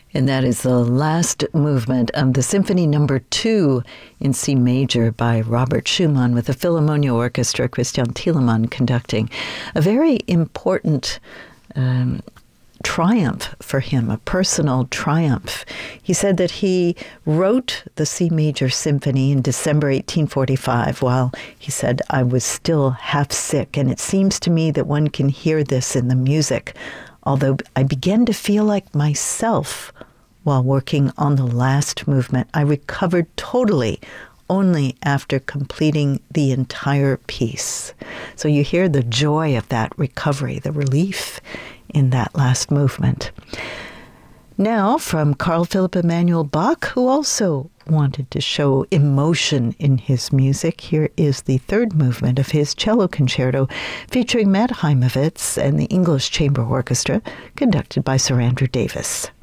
And that is the last movement of the Symphony No. 2 in C major by Robert Schumann with the Philharmonia Orchestra, Christian Thielemann conducting. A very important triumph for him, a personal triumph. He said that he wrote the C major symphony in December 1845 while, he said, I was still half sick, and it seems to me that one can hear this in the music, although I began to feel like myself while working on the last movement. I recovered totally only after completing the entire piece. So you hear the joy of that recovery, the relief in that last movement. Now, from Carl Philipp Emanuel Bach, who also wanted to show emotion in his music, here is the third movement of his cello concerto featuring Matt Heimovitz and the English Chamber Orchestra, conducted by Sir Andrew Davis.